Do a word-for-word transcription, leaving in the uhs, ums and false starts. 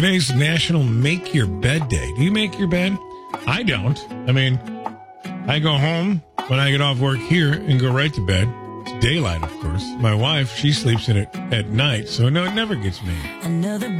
Today's National Make Your Bed Day. Do you make your bed? I don't. I mean, I go home when I get off work here and go right to bed. It's daylight, of course. My wife, she sleeps in it at night, so no, it never gets made. Another